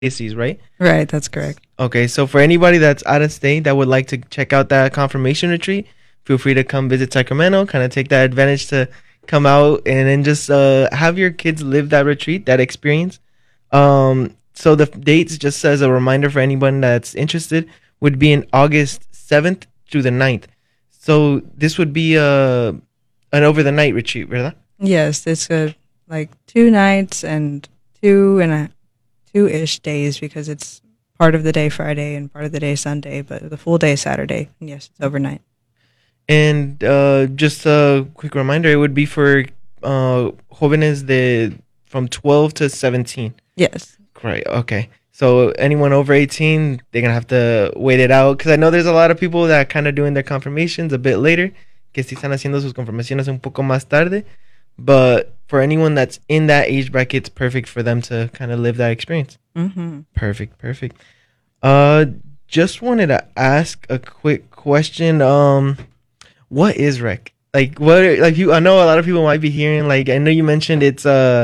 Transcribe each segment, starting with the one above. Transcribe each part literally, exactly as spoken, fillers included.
diocese, right? Right, that's correct. Okay, so for anybody that's out of state that would like to check out that confirmation retreat, feel free to come visit Sacramento, kind of take that advantage to come out and then just uh, have your kids live that retreat, that experience. Um, so the dates, just as a reminder for anyone that's interested, would be in August seventh through the ninth. So this would be a an over the night retreat, ¿verdad? Yes, it's a, like two nights and two and a two-ish days because it's part of the day Friday and part of the day Sunday, but the full day Saturday. And yes, it's overnight. And uh, just a quick reminder, it would be for uh, jóvenes de from twelve to seventeen. Yes. Right. Okay. So anyone over eighteen, they're gonna have to wait it out because I know there's a lot of people that kind of doing their confirmations a bit later, que sí están haciendo sus confirmaciones un poco más tarde. But for anyone that's in that age bracket, it's perfect for them to kind of live that experience. Mm-hmm. Perfect. Perfect. Uh, just wanted to ask a quick question. Um, what is R E C? Like, what? Like you, I know a lot of people might be hearing. Like, I know you mentioned it's uh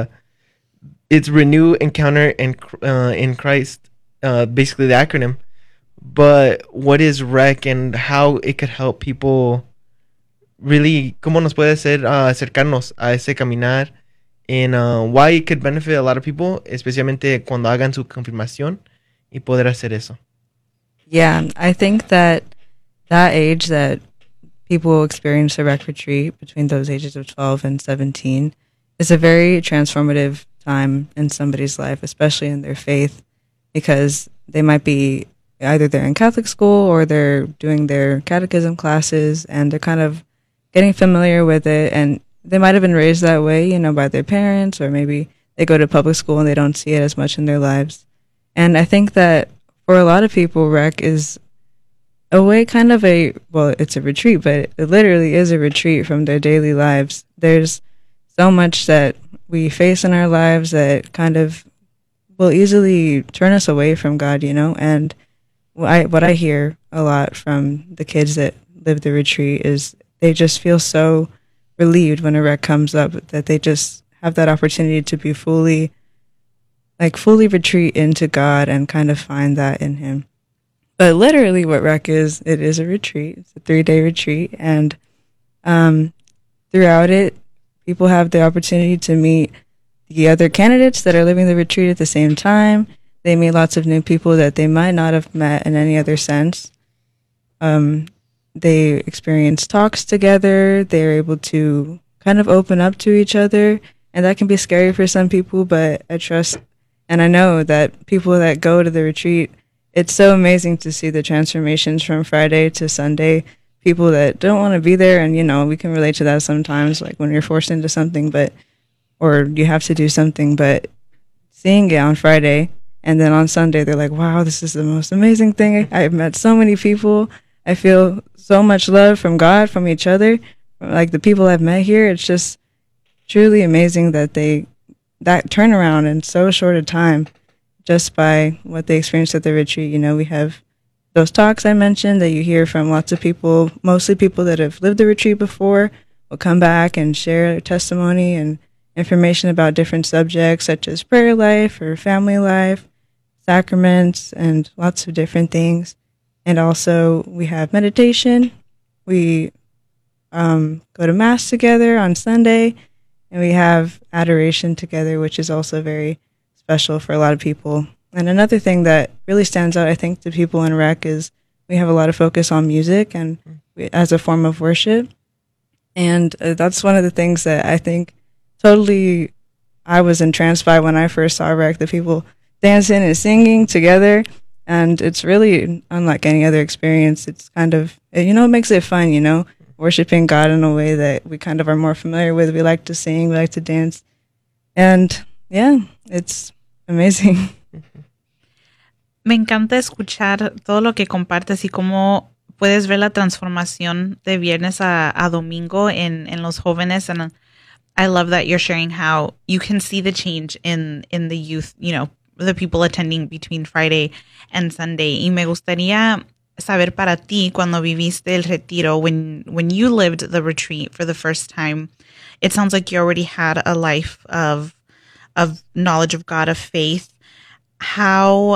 it's Renew Encounter in uh, in Christ, uh, basically the acronym. But what is R E C and how it could help people really, cómo nos puede hacer uh, acercarnos a ese caminar, and uh, why it could benefit a lot of people, especialmente cuando hagan su confirmación y poder hacer eso. Yeah, I think that that age that people experience a R E C retreat between those ages of twelve and seventeen is a very transformative time in somebody's life, especially in their faith, because they might be either they're in Catholic school or they're doing their catechism classes and they're kind of getting familiar with it, and they might have been raised that way, you know, by their parents, or maybe they go to public school and they don't see it as much in their lives. And I think that for a lot of people, R E C is a way, kind of a, well, it's a retreat, but it literally is a retreat from their daily lives. There's so much that we face in our lives that kind of will easily turn us away from God, you know, and what I, what I hear a lot from the kids that live the retreat is they just feel so relieved when a R E C comes up, that they just have that opportunity to be fully, like fully retreat into God and kind of find that in Him. But literally what R E C is, it is a retreat. It's a three-day retreat. And um, throughout it, people have the opportunity to meet the other candidates that are living the retreat at the same time. They meet lots of new people that they might not have met in any other sense. Um, they experience talks together. They're able to kind of open up to each other. And that can be scary for some people, but I trust and I know that people that go to the retreat, it's so amazing to see the transformations from Friday to Sunday. People that don't want to be there, and, you know, we can relate to that sometimes, like when you're forced into something, but or you have to do something, but seeing it on Friday and then on Sunday, they're like, wow, this is the most amazing thing. I've met so many people. I feel so much love from God, from each other, like the people I've met here. It's just truly amazing that they, that turnaround in so short a time, just by what they experienced at the retreat. You know, we have those talks I mentioned that you hear from lots of people, mostly people that have lived the retreat before, will come back and share their testimony and information about different subjects such as prayer life or family life, sacraments, and lots of different things. And also we have meditation. We um, go to Mass together on Sunday, and we have adoration together, which is also very special for a lot of people. And another thing that really stands out, I think, to people in R E C is we have a lot of focus on music and we, as a form of worship. And uh, that's one of the things that I think totally I was entranced by when I first saw R E C, the people dancing and singing together. And it's really unlike any other experience. It's kind of, you know, it makes it fun, you know, worshiping God in a way that we kind of are more familiar with. We like to sing, we like to dance. And yeah, it's amazing. Me encanta escuchar todo lo que compartes y cómo puedes ver la transformación de viernes a, a domingo en, en los jóvenes. And I love that you're sharing how you can see the change in, in the youth, you know, the people attending between Friday and Sunday. Y me gustaría saber para ti, cuando viviste el retiro, when, when you lived the retreat for the first time, it sounds like you already had a life of, of knowledge of God, of faith. how